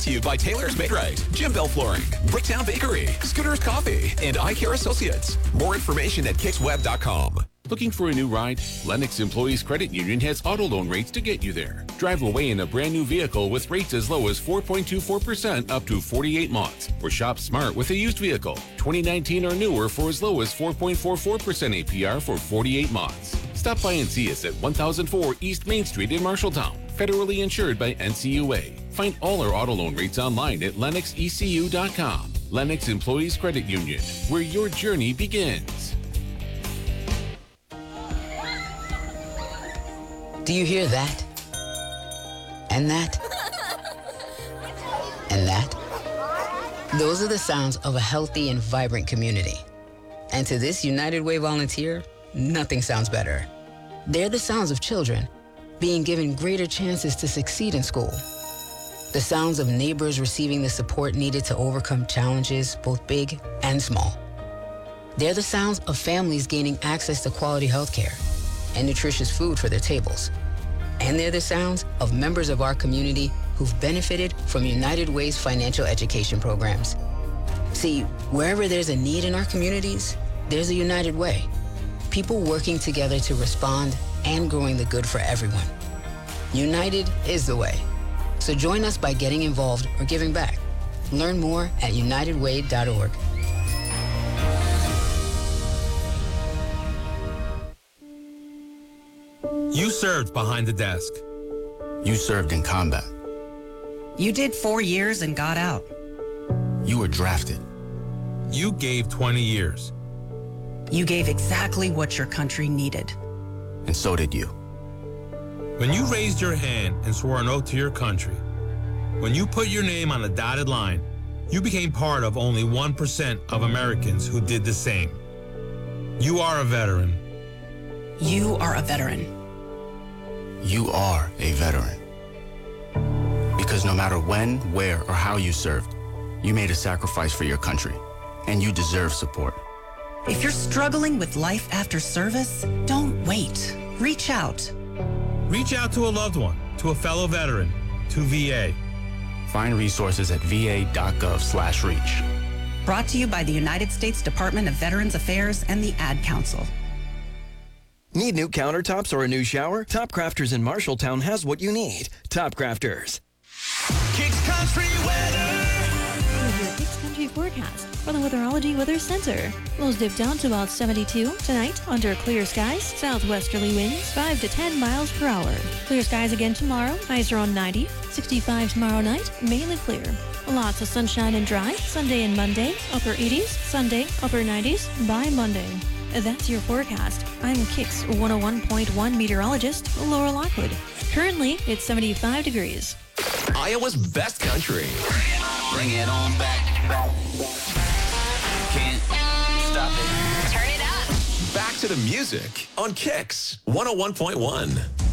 To you by Taylor's Made Right, Jim Bell Flooring, Bricktown Bakery, Scooter's Coffee, and Eye Care Associates. More information at kicksweb.com. Looking for a new ride? Lennox Employees Credit Union has auto loan rates to get you there. Drive away in a brand new vehicle with rates as low as 4.24% up to 48 months. Or shop smart with a used vehicle, 2019 or newer, for as low as 4.44% APR for 48 months. Stop by and see us at 1004 East Main Street in Marshalltown. Federally insured by NCUA. Find all our auto loan rates online at lennoxecu.com. Lennox Employees Credit Union, where your journey begins. Do you hear that? And that? And that? Those are the sounds of a healthy and vibrant community. And to this United Way volunteer, nothing sounds better. They're the sounds of children being given greater chances to succeed in school. The sounds of neighbors receiving the support needed to overcome challenges, both big and small. They're the sounds of families gaining access to quality health care and nutritious food for their tables. And they're the sounds of members of our community who've benefited from United Way's financial education programs. See, wherever there's a need in our communities, there's a United Way. People working together to respond and growing the good for everyone. United is the way. So join us by getting involved or giving back. Learn more at unitedway.org. You served behind the desk. You served in combat. You did 4 years and got out. You were drafted. You gave 20 years. You gave exactly what your country needed. And so did you. When you raised your hand and swore an oath to your country, when you put your name on a dotted line, you became part of only 1% of Americans who did the same. You are a veteran. You are a veteran. You are a veteran. Because no matter when, where, or how you served, you made a sacrifice for your country, and you deserve support. If you're struggling with life after service, don't wait. Reach out. Reach out to a loved one, to a fellow veteran, to VA. Find resources at va.gov/reach. Brought to you by the United States Department of Veterans Affairs and the Ad Council. Need new countertops or a new shower? Top Crafters in Marshalltown has what you need. Top Crafters. Kicks Country Weather. Your Kicks Country forecast from the Weatherology Weather Center. Lows dip down to about 72 tonight under clear skies. Southwesterly winds 5 to 10 miles per hour. Clear skies again tomorrow. Highs around 90. 65 tomorrow night. Mainly clear. Lots of sunshine and dry. Sunday and Monday. Upper 80s. Sunday. Upper 90s. By Monday. That's your forecast. I'm Kicks 101.1 meteorologist Laura Lockwood. Currently, it's 75 degrees. Iowa's best country. Bring it on back. Can't stop it. Turn it up. Back to the music on Kicks 101.1.